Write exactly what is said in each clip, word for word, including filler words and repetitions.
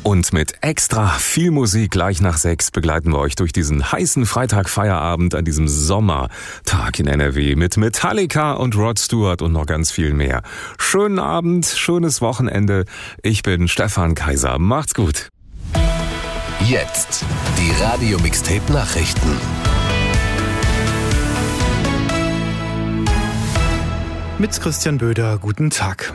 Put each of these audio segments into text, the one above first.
Und mit extra viel Musik gleich nach sechs begleiten wir euch durch diesen heißen Freitag-Feierabend an diesem Sommertag in N R W mit Metallica und Rod Stewart und noch ganz viel mehr. Schönen Abend, schönes Wochenende. Ich bin Stefan Kaiser. Macht's gut. Jetzt die Radio-Mixtape-Nachrichten. Mit Christian Böder, guten Tag.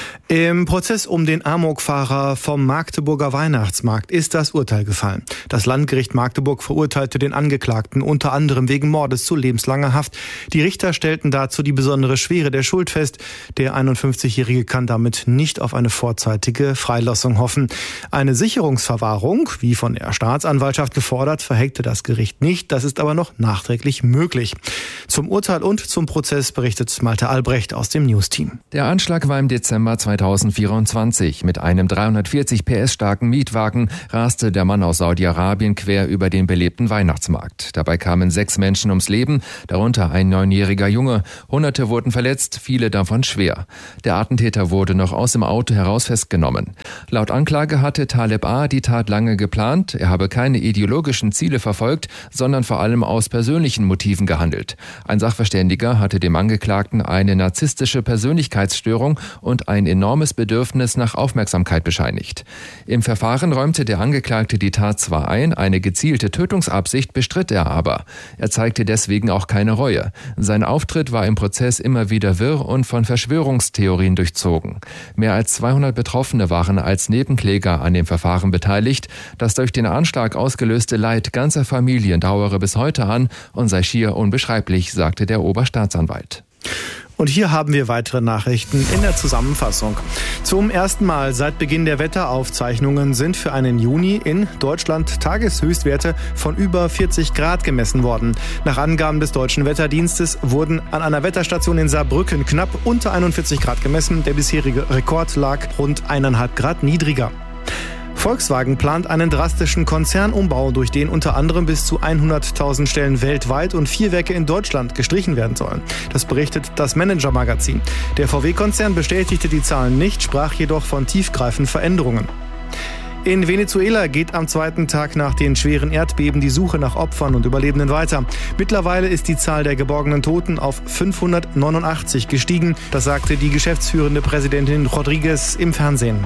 Im Prozess um den Amokfahrer vom Magdeburger Weihnachtsmarkt ist das Urteil gefallen. Das Landgericht Magdeburg verurteilte den Angeklagten unter anderem wegen Mordes zu lebenslanger Haft. Die Richter stellten dazu die besondere Schwere der Schuld fest. Der einundfünfzigjährige kann damit nicht auf eine vorzeitige Freilassung hoffen. Eine Sicherungsverwahrung, wie von der Staatsanwaltschaft gefordert, verhängte das Gericht nicht. Das ist aber noch nachträglich möglich. Zum Urteil und zum Prozess berichtet Malte Albrecht aus dem Newsteam. Der Anschlag war im Dezember zweitausendvierundzwanzig. Mit einem dreihundertvierzig P S starken Mietwagen raste der Mann aus Saudi-Arabien quer über den belebten Weihnachtsmarkt. Dabei kamen sechs Menschen ums Leben, darunter ein neunjähriger Junge. Hunderte wurden verletzt, viele davon schwer. Der Attentäter wurde noch aus dem Auto heraus festgenommen. Laut Anklage hatte Taleb A. die Tat lange geplant. Er habe keine ideologischen Ziele verfolgt, sondern vor allem aus persönlichen Motiven gehandelt. Ein Sachverständiger hatte dem Angeklagten eine narzisstische Persönlichkeitsstörung und ein enormes Bedürfnis nach Aufmerksamkeit bescheinigt. Im Verfahren räumte der Angeklagte die Tat zwar ein, eine gezielte Tötungsabsicht bestritt er aber. Er zeigte deswegen auch keine Reue. Sein Auftritt war im Prozess immer wieder wirr und von Verschwörungstheorien durchzogen. Mehr als zweihundert Betroffene waren als Nebenkläger an dem Verfahren beteiligt. Das durch den Anschlag ausgelöste Leid ganzer Familien dauere bis heute an und sei schier unbeschreiblich, sagte der Oberstaatsanwalt. Und hier haben wir weitere Nachrichten in der Zusammenfassung. Zum ersten Mal seit Beginn der Wetteraufzeichnungen sind für einen Juni in Deutschland Tageshöchstwerte von über vierzig Grad gemessen worden. Nach Angaben des Deutschen Wetterdienstes wurden an einer Wetterstation in Saarbrücken knapp unter einundvierzig Grad gemessen. Der bisherige Rekord lag rund eineinhalb Grad niedriger. Volkswagen plant einen drastischen Konzernumbau, durch den unter anderem bis zu hunderttausend Stellen weltweit und vier Werke in Deutschland gestrichen werden sollen. Das berichtet das Manager-Magazin. Der V W-Konzern bestätigte die Zahlen nicht, sprach jedoch von tiefgreifenden Veränderungen. In Venezuela geht am zweiten Tag nach den schweren Erdbeben die Suche nach Opfern und Überlebenden weiter. Mittlerweile ist die Zahl der geborgenen Toten auf fünfhundertneunundachtzig gestiegen. Das sagte die geschäftsführende Präsidentin Rodriguez im Fernsehen.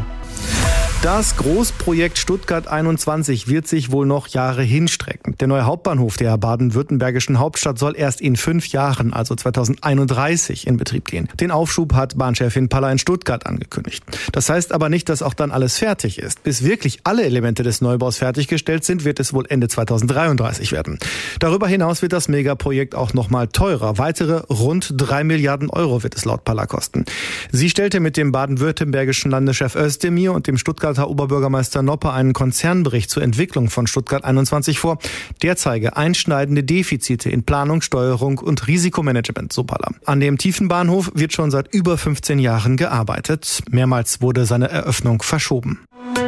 Das Großprojekt Stuttgart einundzwanzig wird sich wohl noch Jahre hinstrecken. Der neue Hauptbahnhof der baden-württembergischen Hauptstadt soll erst in fünf Jahren, also zweitausendeinunddreißig, in Betrieb gehen. Den Aufschub hat Bahnchefin Palla in Stuttgart angekündigt. Das heißt aber nicht, dass auch dann alles fertig ist. Bis wirklich alle Elemente des Neubaus fertiggestellt sind, wird es wohl Ende zweitausenddreiunddreißig werden. Darüber hinaus wird das Megaprojekt auch noch mal teurer. Weitere rund drei Milliarden Euro wird es laut Palla kosten. Sie stellte mit dem baden-württembergischen Landeschef Özdemir und dem Stuttgarter Oberbürgermeister Noppe einen Konzernbericht zur Entwicklung von Stuttgart einundzwanzig vor. Der zeige einschneidende Defizite in Planung, Steuerung und Risikomanagement, so Palla. An dem Tiefenbahnhof wird schon seit über fünfzehn Jahren gearbeitet. Mehrmals wurde seine Eröffnung verschoben.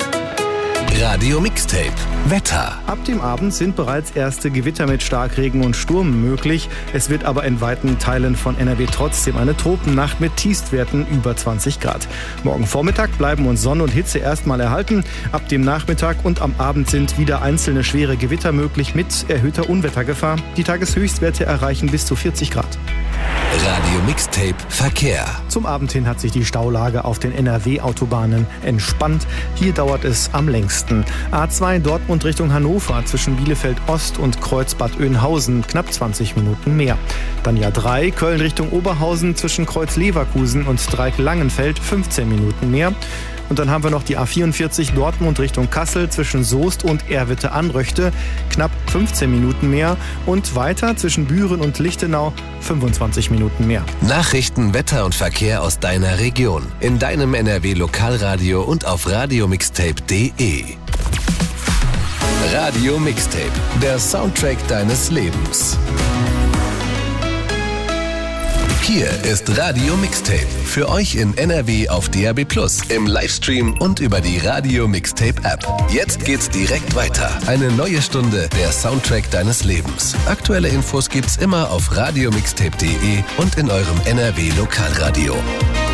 Radio Mixtape Wetter. Ab dem Abend sind bereits erste Gewitter mit Starkregen und Sturm möglich. Es wird aber in weiten Teilen von N R W trotzdem eine Tropennacht mit Tiefstwerten über zwanzig Grad. Morgen Vormittag bleiben uns Sonne und Hitze erstmal erhalten. Ab dem Nachmittag und am Abend sind wieder einzelne schwere Gewitter möglich mit erhöhter Unwettergefahr. Die Tageshöchstwerte erreichen bis zu vierzig Grad. Radio Mixtape Verkehr. Zum Abend hin hat sich die Staulage auf den N R W-Autobahnen entspannt. Hier dauert es am längsten. A zwei Dortmund Richtung Hannover zwischen Bielefeld Ost und Kreuz-Bad Oeynhausen knapp zwanzig Minuten mehr. Dann ja drei Köln Richtung Oberhausen zwischen Kreuz-Leverkusen und Dreieck-Langenfeld fünfzehn Minuten mehr. Und dann haben wir noch die A vierundvierzig Dortmund Richtung Kassel zwischen Soest und Erwitte-Anröchte, knapp fünfzehn Minuten mehr. Und weiter zwischen Büren und Lichtenau fünfundzwanzig Minuten mehr. Nachrichten, Wetter und Verkehr aus deiner Region. In deinem N R W-Lokalradio und auf radiomixtape punkt de. Radio Mixtape, der Soundtrack deines Lebens. Hier ist Radio Mixtape. Für euch in N R W auf D A B plus, im Livestream und über die Radio Mixtape App. Jetzt geht's direkt weiter. Eine neue Stunde, der Soundtrack deines Lebens. Aktuelle Infos gibt's immer auf radiomixtape punkt de und in eurem N R W Lokalradio.